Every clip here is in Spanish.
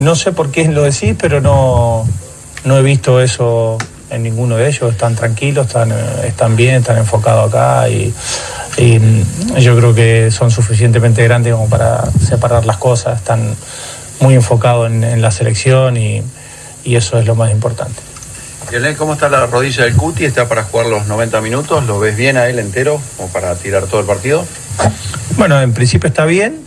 No sé por qué lo decís, pero no he visto eso en ninguno de ellos. Están tranquilos, están bien, están enfocados acá y yo creo que son suficientemente grandes como para separar las cosas. Están muy enfocados en la selección y eso es lo más importante. Lionel, ¿cómo está la rodilla del Cuti? ¿Está para jugar los 90 minutos? ¿Lo ves bien a él entero como para tirar todo el partido? Bueno, en principio está bien.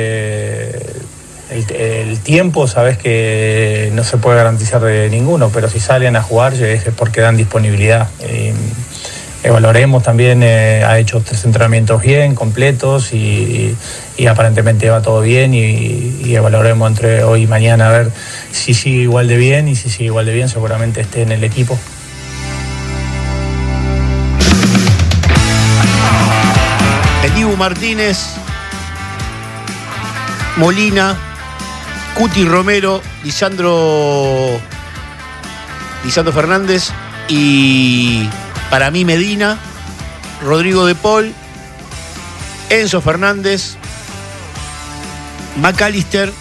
El tiempo, sabes que no se puede garantizar de ninguno, pero si salen a jugar es porque dan disponibilidad. Evaluaremos también, ha hecho 3 entrenamientos bien, completos y aparentemente va todo bien y evaluaremos entre hoy y mañana a ver si sigue igual de bien, y si sigue igual de bien seguramente esté en el equipo. El Dibu Martínez, Molina, Cuti Romero, Lisandro Fernández y para mí Medina, Rodrigo de Paul, Enzo Fernández, McAllister,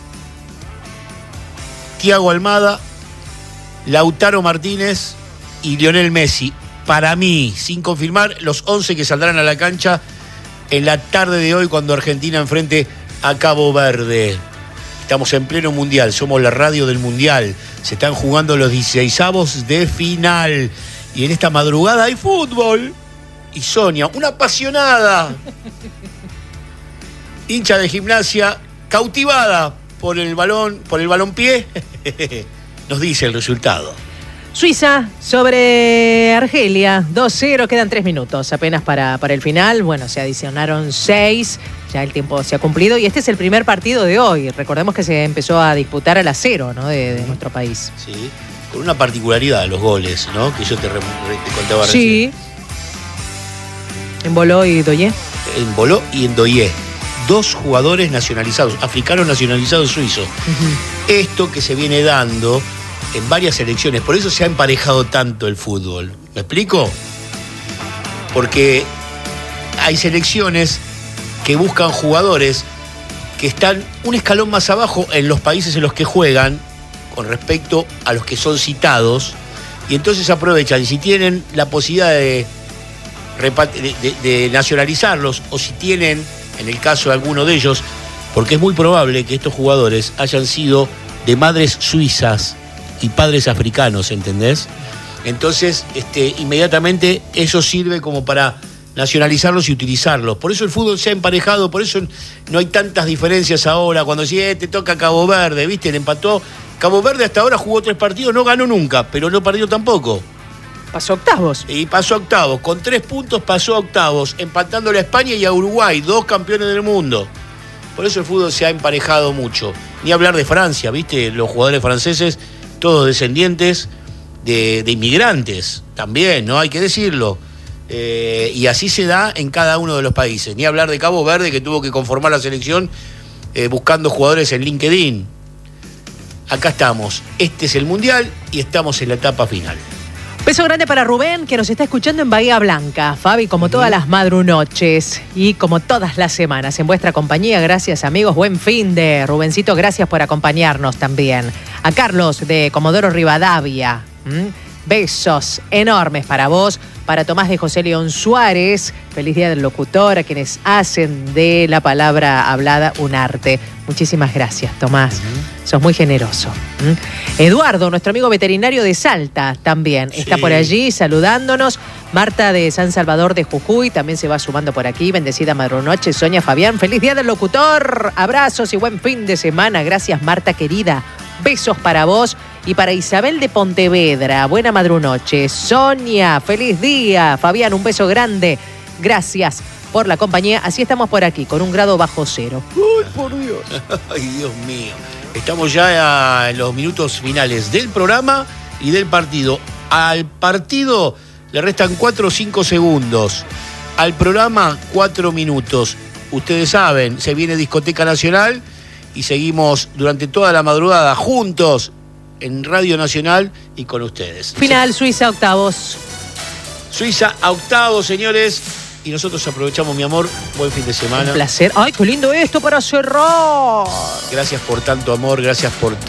Thiago Almada, Lautaro Martínez y Lionel Messi. Para mí, sin confirmar, los 11 que saldrán a la cancha en la tarde de hoy cuando Argentina enfrente a Cabo Verde. Estamos en pleno mundial, somos la radio del mundial. Se están jugando los 16avos de final. Y en esta madrugada hay fútbol. Y Sonia, una apasionada, hincha de Gimnasia, cautivada por el balompié, nos dice el resultado. Suiza sobre Argelia, 2-0, quedan 3 minutos apenas para el final. Bueno, se adicionaron 6, ya el tiempo se ha cumplido y este es el primer partido de hoy. Recordemos que se empezó a disputar a las 0, ¿no? de nuestro país. Sí, con una particularidad los goles, ¿no? Que yo te contaba recién. Sí. En Boló y Doyé. En Boló y en Doyé. 2 jugadores nacionalizados, africanos nacionalizados suizos. Esto que se viene dando en varias selecciones, por eso se ha emparejado tanto el fútbol. ¿Me explico? Porque hay selecciones que buscan jugadores que están un escalón más abajo en los países en los que juegan con respecto a los que son citados, y entonces aprovechan, si tienen la posibilidad de nacionalizarlos, o si tienen, en el caso de alguno de ellos, porque es muy probable que estos jugadores hayan sido de madres suizas y padres africanos, ¿entendés? Entonces, inmediatamente eso sirve como para nacionalizarlos y utilizarlos. Por eso el fútbol se ha emparejado, por eso no hay tantas diferencias ahora. Cuando te toca Cabo Verde, ¿viste? Le empató. Cabo Verde hasta ahora jugó 3 partidos, no ganó nunca, pero no perdió tampoco. Pasó a octavos. Y pasó a octavos. Con 3 puntos pasó a octavos, empatándole a España y a Uruguay, 2 campeones del mundo. Por eso el fútbol se ha emparejado mucho. Ni hablar de Francia, ¿viste? Los jugadores franceses, todos descendientes de inmigrantes también, ¿no? Hay que decirlo. Y así se da en cada uno de los países. Ni hablar de Cabo Verde, que tuvo que conformar la selección buscando jugadores en LinkedIn. Acá estamos. Este es el Mundial y estamos en la etapa final. Beso grande para Rubén, que nos está escuchando en Bahía Blanca. Fabi, como todas las madrunoches y como todas las semanas, en vuestra compañía. Gracias, amigos. Buen fin de Rubencito. Gracias por acompañarnos también. A Carlos de Comodoro Rivadavia. Besos enormes para vos. Para Tomás de José León Suárez. Feliz Día del Locutor. A quienes hacen de la palabra hablada un arte. Muchísimas gracias, Tomás. Sos muy generoso. Eduardo, nuestro amigo veterinario de Salta, también está por allí saludándonos. Marta de San Salvador de Jujuy también se va sumando por aquí. Bendecida madrunoche. Sonia, Fabián, feliz Día del Locutor. Abrazos y buen fin de semana. Gracias, Marta querida. Besos para vos y para Isabel de Pontevedra. Buena madrunoche. Sonia, feliz día. Fabián, un beso grande. Gracias por la compañía. Así estamos por aquí, con 1 grado bajo cero. ¡Uy, por Dios! ¡Ay, Dios mío! Estamos ya en los minutos finales del programa y del partido. Al partido le restan 4 o 5 segundos. Al programa, 4 minutos. Ustedes saben, se viene Discoteca Nacional y seguimos durante toda la madrugada juntos en Radio Nacional y con ustedes. Final, Suiza, octavos. Suiza a octavos, señores. y nosotros aprovechamos, mi amor. Buen fin de semana. Un placer. Ay, qué lindo esto para cerrar. Gracias por tanto amor, gracias por